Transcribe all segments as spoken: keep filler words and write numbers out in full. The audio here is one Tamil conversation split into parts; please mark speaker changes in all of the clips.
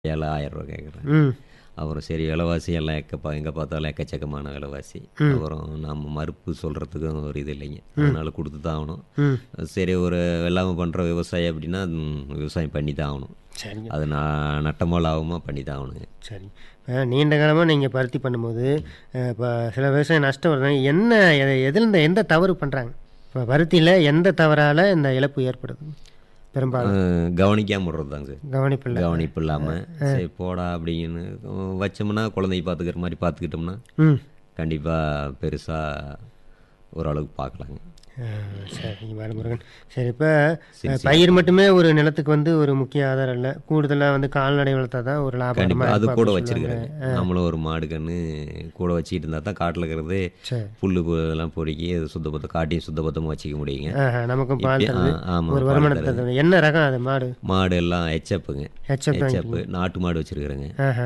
Speaker 1: ஏழு ஆயிரம் ரூபா கேட்குறேன்.
Speaker 2: ம்.
Speaker 1: அப்புறம் சரி விலைவாசி எல்லாம் எக்கப்பா எங்கே பார்த்தாலும் எக்கச்சக்கமான விலைவாசி.
Speaker 2: ம்.
Speaker 1: அப்புறம் நம்ம மறுப்பு சொல்கிறதுக்கும் ஒரு இது இல்லைங்க. அதனால் கொடுத்து தான் ஆகணும்.
Speaker 2: ம்.
Speaker 1: சரி ஒரு வெள்ளாமை பண்ணுற விவசாயி அப்படின்னா ம், விவசாயம் பண்ணி தான் ஆகணும்.
Speaker 2: சரிங்க.
Speaker 1: அது நான் நட்டமோ லாபமோ பண்ணி தான் ஆகணுங்க.
Speaker 2: சரி. இப்போ நீண்ட காலமாக நீங்கள் பருத்தி பண்ணும்போது இப்போ சில விவசாயம் நஷ்டம் வருது. என்ன எ- எதில் இந்த எந்த தவறு பண்ணுறாங்க? இப்போ பருத்தியில் எந்த தவறால் இந்த இழப்பு ஏற்படுது பெரும்பாலும்?
Speaker 1: கவனிக்காமல் விடுறது தாங்க சார்.
Speaker 2: கவனிப்பில்லை.
Speaker 1: கவனிப்பு இல்லாமல் சரி போடா அப்படின்னு வச்சோம்னா குழந்தைய பார்த்துக்கிற மாதிரி பார்த்துக்கிட்டோம்னா
Speaker 2: ம்.
Speaker 1: கண்டிப்பாக பெருசாக ஓரளவுக்கு பார்க்கலாங்க.
Speaker 2: ஆ, சரிங்க பாலமுருகன். சரி, இப்போ
Speaker 1: சரி, சரி.
Speaker 2: பயிர் மட்டுமே ஒரு நிலத்துக்கு வந்து ஒரு முக்கிய ஆதாரம் இல்லை. கூடுதலாக வந்து கால்நடை வளர்த்தா தான் ஒரு லாபகரமாக
Speaker 1: கண்டிப்பாக அது
Speaker 2: இருக்கும்
Speaker 1: கூட
Speaker 2: அப்படின்னு
Speaker 1: வச்சிருக்கிறேங்க.
Speaker 2: சொல்லுவாங்க.
Speaker 1: நம்மளும் ஒரு மாடு கன்று கூட வச்சுக்கிட்டு இருந்தால் தான் காட்டில் இருக்கிறது
Speaker 2: சரி.
Speaker 1: புல்லு எல்லாம் பொறுக்கி அது சுத்தபத்தம் காட்டியும் சுத்தபத்தமாக வச்சுக்க முடியுங்க.
Speaker 2: ஆஹா, நமக்கும் பால்
Speaker 1: இப்ப-
Speaker 2: தருது.
Speaker 1: ஆ, ஆமா,
Speaker 2: ஒரு
Speaker 1: பால்
Speaker 2: வருமானத்தை
Speaker 1: தருது.
Speaker 2: தருது. என்ன ரகம் அது மாடு?
Speaker 1: மாடு எல்லாம் எச்சப்புங்க.
Speaker 2: ஹெச்எப் தான்.
Speaker 1: எச்சப்பு நாட்டு மாடு வச்சிருக்கிறேங்க.
Speaker 2: ஆஹா.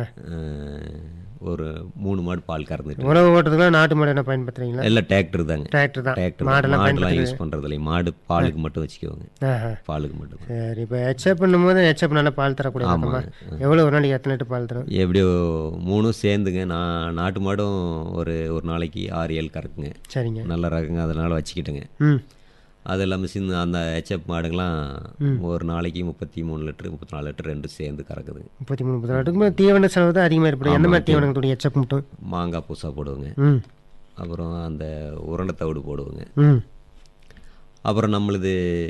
Speaker 1: ஒரு மூணு மாடு பால் கறந்துட்டு
Speaker 2: உழவு ஓட்டுறதுக்குலாம் நாட்டு மாடு என்ன பயன்படுத்துறீங்களா?
Speaker 1: எல்லாம் டிராக்டர் தாங்க.
Speaker 2: டிராக்டர் தான்.
Speaker 1: டிராக்டர்
Speaker 2: மாடெல்லாம்
Speaker 1: மாடுலாம்
Speaker 2: பயன்படுத்துறது.
Speaker 1: யூஸ் பண்ணுறது இல்லை. மாடு பாலுக்கு மட்டும் வச்சுக்குவாங்க.
Speaker 2: ஆஹா.
Speaker 1: பாலுக்கு மட்டும் தான்.
Speaker 2: சரி, இப்போ ஹெச்எப் பண்ணும்போது ஹெச்எப் நல்லா பால் தரக்கூடிய ரகமா?
Speaker 1: ஆமாங்க.
Speaker 2: எவ்வளோ ஒரு நாளைக்கு எத்தனை லிட்டர் பால் தரும்?
Speaker 1: எப்படியோ மூணும் சேர்ந்துங்க. நான் நாட்டு மாடும் ஒரு ஒரு நாளைக்கு ஆறு ஏழு கறக்குங்க.
Speaker 2: சரிங்க.
Speaker 1: நல்ல ரகங்க, அதனால் வச்சுக்கிட்டுங்க.
Speaker 2: ம்.
Speaker 1: அது இல்லாமல் சின்ன அந்த ஹெச்எப் மாடுங்களாம் ஒரு நாளைக்கு முப்பத்தி மூணு லிட்டரு முப்பத்தி நாலு லிட்டர் ரெண்டு சேர்ந்து கறக்குதுங்க.
Speaker 2: முப்பத்தி மூணு முப்பத்தி நாலுக்கு தீவன செலவு தான் அதிகமாக ஏற்படும். எந்த மாதிரி தீவனத்துடைய ஹெச்எப் மட்டும்?
Speaker 1: மாங்காய் பூசா போடுவோங்க.
Speaker 2: ம்.
Speaker 1: அப்புறம் அந்த உருண்டை தவிடு போடுவோங்க.
Speaker 2: ம்.
Speaker 1: அப்புறம் நம்மளுது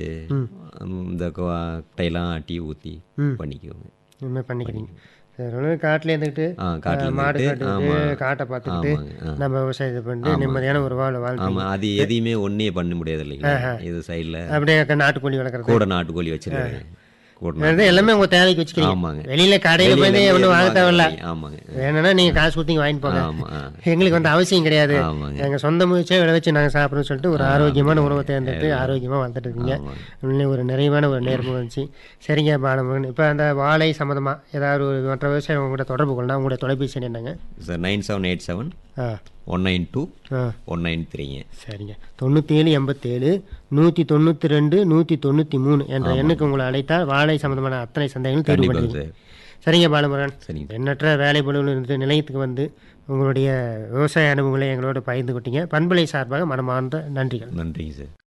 Speaker 1: இந்த கட்டையெல்லாம் ஆட்டி ஊற்றி
Speaker 2: ம்.
Speaker 1: பண்ணிக்குவோங்க.
Speaker 2: இதுமாதிரி பண்ணிக்கிறீங்க. சரி, ஒன்று காட்டில் இருந்துக்கிட்டு
Speaker 1: ஆ காட்டில்
Speaker 2: மாடு
Speaker 1: இருந்துட்டு,
Speaker 2: காட்டுக்கிட்டு
Speaker 1: ஆமாம்
Speaker 2: காட்டை பார்த்துக்கிட்டு
Speaker 1: ஆமாங்க. ஆ
Speaker 2: நம்ம விவசாயத்தை பண்ணிட்டு
Speaker 1: ஆமாம்.
Speaker 2: நிம்மதியான ஒரு வாழ் வாழ்க்கை.
Speaker 1: ஆமாம், அது எதையுமே ஒன்றே பண்ண முடியாது இல்லைங்களா. இது சைடில்
Speaker 2: அப்படியே நாட்டுக்கோழி வளர்க்குறது
Speaker 1: கூட நாட்டுக்கோழி வச்சிருக்காங்க. கூட
Speaker 2: அது
Speaker 1: நாட்டு-
Speaker 2: எல்லாமே உங்கள் தேவைக்கு வச்சுக்கிறீங்க.
Speaker 1: ஆமாங்க.
Speaker 2: வெளியில் கடையில் போய்
Speaker 1: வெளியில
Speaker 2: ஒன்றும் வாங்க
Speaker 1: எதுவும்
Speaker 2: தேவையில்ல.
Speaker 1: வாங்க- ஆமாங்க.
Speaker 2: வேணும்னா நீங்கள் காசு கொடுத்தீங்க வாங்கிட்டு போங்க.
Speaker 1: ஆமாம். ஆ.
Speaker 2: எங்களுக்கு வந்து அவசியம் கிடையாது.
Speaker 1: ஆமாங்க.
Speaker 2: எங்கள் சொந்த முயற்சியை விளை வச்சு நாங்கள் சாப்பிட்றோம்னு சொல்லிட்டு ஒரு ஆரோக்கியமான உணவை தேர்ந்தெடுத்து ஆரோக்கியமாக வளர்த்துட்டு இருக்கீங்க.
Speaker 1: ஆமாங்க.
Speaker 2: உண்மையிலே ஒரு நிறைவான ஒரு நேர்முகம் இருந்துச்சு. சரிங்க பாலமுருகன், இப்போ அந்த வாழை சம்மந்தமாக ஏதாவது ஒரு மற்ற விவசாயம் உங்கள்கிட்ட தொடர்பு கொள்ளலாம். உங்களுடைய தொலைபேசி எண் என்னங்க?
Speaker 1: Sir nine seven eight seven
Speaker 2: ஆ
Speaker 1: ஒன் நைன் டூ
Speaker 2: ஆ
Speaker 1: ஒன் நைன் த்ரீங்க.
Speaker 2: சரிங்க. தொண்ணூற்றேழு எண்பத்தேழு நூற்றி தொண்ணூற்றி ரெண்டு நூற்றி தொண்ணூற்றி மூணு என்ற எண்ணுக்கு உங்களை அழைத்தால் வாழை சம்மந்தமான அத்தனை சந்தேகங்களும் தீர்வு
Speaker 1: கண்டிப்பாக
Speaker 2: பண்ணுவீங்க.
Speaker 1: சார்.
Speaker 2: சரிங்க பாலமுருகன்,
Speaker 1: சரிங்க.
Speaker 2: எண்ணற்ற வேலை பளுவில் இருந்து நிலையத்துக்கு வந்து உங்களுடைய விவசாய அனுபவங்களை எங்களோட பகிர்ந்து கொண்டீங்க. பண்பலை சார்பாக மனமார்ந்த நன்றிகள்.
Speaker 1: நன்றிங்க சார்.